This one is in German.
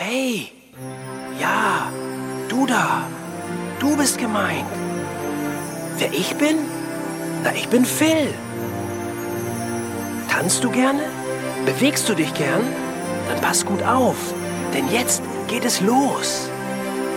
Hey, ja, du da, du bist gemeint. Wer ich bin? Na, ich bin Phil. Tanzt du gerne? Bewegst du dich gern? Dann pass gut auf, denn jetzt geht es los.